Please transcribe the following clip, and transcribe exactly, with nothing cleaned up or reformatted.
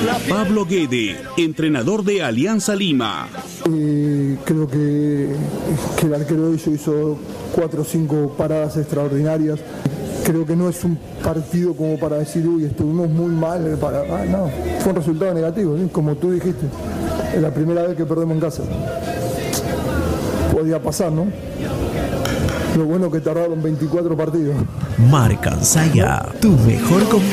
Pablo Guede, entrenador de Alianza Lima. Eh, creo que, que el arquero de ellos hizo cuatro o cinco paradas extraordinarias. Creo que no es un partido como para decir, uy, estuvimos muy mal. Para... Ah, no, fue un resultado negativo, ¿sí? Como tú dijiste. Es la primera vez que perdemos en casa. Podía pasar, ¿no? Lo bueno que tardaron veinticuatro partidos. Marca Saya, tu mejor compañía.